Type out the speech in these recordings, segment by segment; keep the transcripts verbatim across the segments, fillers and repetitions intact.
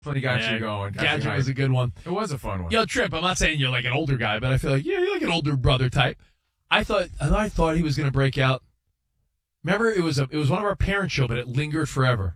When he got Yeah, you going. Got Gadget you was a hyped. good one. It was a fun one. Yo, Trip, I'm not saying you're like an older guy, but I feel like, yeah, you're like an older brother type. I thought I thought he was going to break out. Remember, it was a, it was one of our parents' show, but it lingered forever.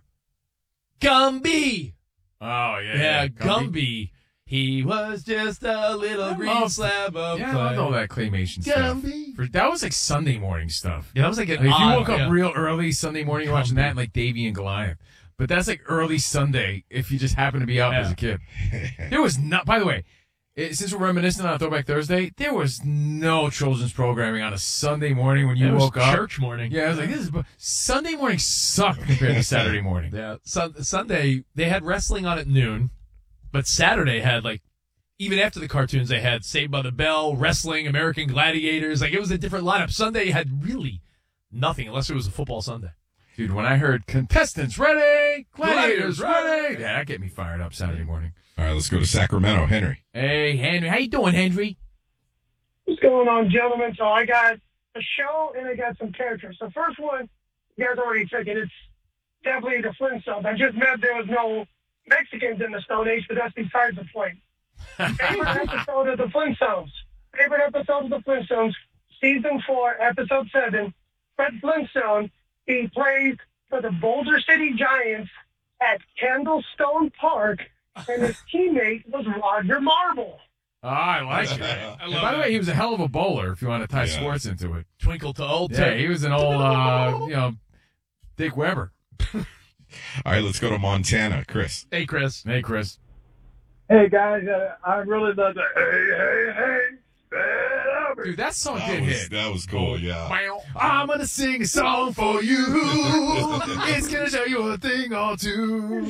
Gumby! Oh, yeah. Yeah, Gumby. Gumby. He was just a little I green love- slab of Yeah, I clay. loved all that claymation stuff. Gumby. For, that was like Sunday morning stuff. Yeah, that was like an Like, if you odd- woke up yeah. real early Sunday morning, you're watching Gumby. that and like Davy and Goliath. But that's like early Sunday if you just happen to be up Yeah. as a kid. There was not, by the way, it, since we're reminiscing on Throwback Thursday, there was no children's programming on a Sunday morning when you It was woke up. church morning. Yeah, I was like, this is, Sunday morning sucked compared to Saturday morning. Yeah, Sun- Sunday they had wrestling on at noon, but Saturday had like even after the cartoons they had Saved by the Bell, wrestling, American Gladiators. Like it was a different lineup. Sunday had really nothing unless it was a football Sunday. Dude, when I heard contestants ready, gladiators Gladiators ready, ready. yeah, that get me fired up Saturday morning. All right, let's go to Sacramento. Henry. Hey, Henry, how you doing, Henry? What's going on, gentlemen? So I got a show and I got some characters. The first one, you guys already took it. It's definitely the Flintstones. I just meant there was no Mexicans in the Stone Age, but that's besides the point. Favorite episode of the Flintstones. Favorite episode of the Flintstones, season four, episode seven. Fred Flintstone, he plays for the Boulder City Giants at Candlestone Park, and his teammate was Roger Marble. Oh, I like it. I And love by the way, that. he was a hell of a bowler if you want to tie Yeah. sports into it. Twinkle to old Yeah, Ted. he was an old, uh, you know, Dick Weber. All right, let's go to Montana. Chris. Hey, Chris. Hey, Chris. Hey guys, uh, I really love the hey hey hey. Albert. Dude, that song That did was, hit. that was cool, yeah. I'm gonna sing a song for you. It's gonna show you a thing or two.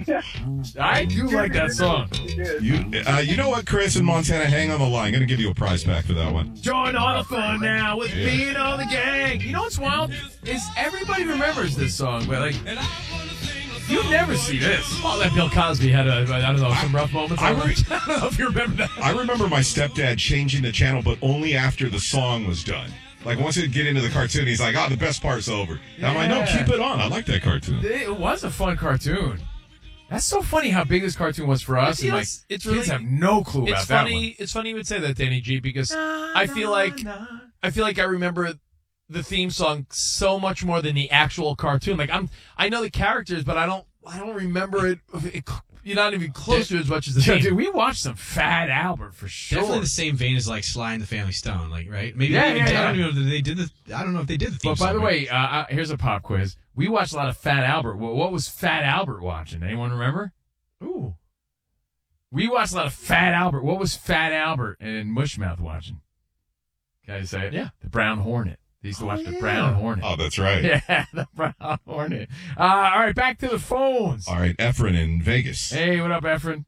I do like that song. You, uh, you know what, Chris in Montana? Hang on the line. I'm going to give you a prize back for that one. Join all the fun now with me and all the gang. You know what's wild is everybody remembers this song, but like you never see this. Oh, that Bill Cosby had a, I don't know, some rough moments. I I, re- don't know if you remember that. I remember my stepdad changing the channel, but only after the song was done. Like, once it get into the cartoon, he's like, oh, the best part's over. And I'm like, no, Yeah. keep it on. I like that cartoon. It was a fun cartoon. That's so funny how big this cartoon was for us. You And know, like, it's- it's kids really- have no clue about It's that funny. one. It's funny you would say that, Danny G, because I feel like I feel like I remember the theme song so much more than the actual cartoon. Like I'm, I know the characters, but I don't, I don't remember it. it you're not even close to as much as the Yeah, theme. dude, we watched some Fat Albert for sure. Definitely the same vein as like Sly and the Family Stone, like right? Maybe Yeah, even, yeah, I yeah. don't even know if they did the. I don't know if they did the theme But by song, the right? way, uh, uh, here's a pop quiz. We watched a lot of Fat Albert. What, what was Fat Albert watching? Anyone remember? Ooh, We watched a lot of Fat Albert. What was Fat Albert and Mushmouth watching? Can I say it? Yeah. The Brown Hornet. They used to Oh, watch the yeah. Brown Hornet. Oh, that's right. Yeah, the Brown Hornet. Uh, all right, back to the phones. All right, Efren in Vegas. Hey, what up, Efren?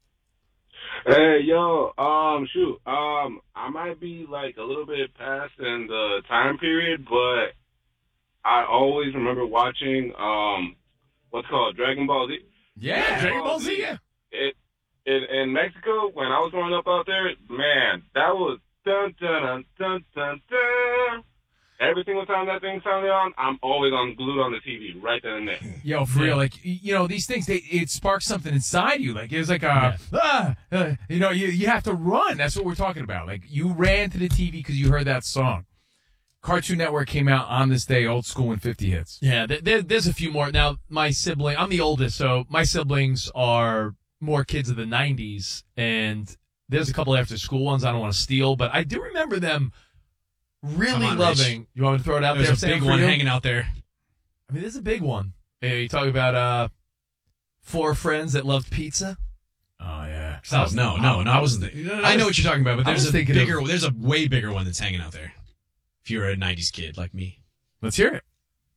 Hey, yo, um, shoot, um, I might be like a little bit past in the time period, but I always remember watching, um, what's called Dragon Ball Z. Yeah, Dragon Ball Z. Yeah. It, in, in Mexico, when I was growing up out there, man, that was dun dun dun dun dun dun. Every single time that thing sounded on, I'm always on glued on the T V right then and there. Yo, for Yeah. real, like, y- you know, these things, they, it sparks something inside you. Like, it was like, a, ah, uh, you know, you, you have to run. That's what we're talking about. Like, you ran to the T V because you heard that song. Cartoon Network came out on this day, old school and fifty hits. yeah. There, there, there's a few more now. My sibling, I'm the oldest, so my siblings are more kids of the nineties, and there's a couple after school ones I don't want to steal, but I do remember them really Come on, loving. Rich. You want me to throw it out There's there? a Sam, big for one you? hanging out there. I mean, there's a big one. Hey, you talk about uh, four friends that loved pizza. Oh, yeah. Oh, no, no, no, I wasn't. There. I know what you're talking about, but I there's was a thinking bigger. of- There's a way bigger one that's hanging out there. If you're a nineties kid like me. Let's hear it.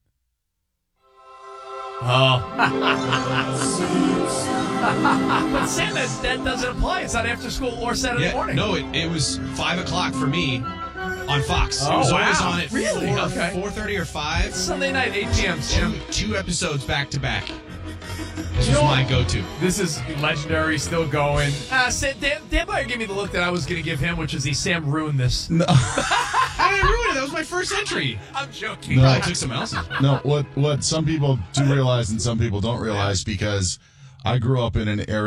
Oh. But Sam, that, that doesn't apply. It's not after school or Saturday Yeah, morning. no, it, it was five o'clock for me on Fox. Oh, it was always wow. on at Really? four, Okay. four thirty or five. Sunday night, eight p.m. Two, Sam. two episodes back to back. This You was know my what? go-to. This is legendary, still going. Uh, Sa- Dan, Dan Byer gave me the look that I was going to give him, which is the Sam ruined this. How did I ruin it? That was my first entry. I'm joking. You No. probably took someone else's. No, what what some people do realize and some people don't realize because I grew up in an area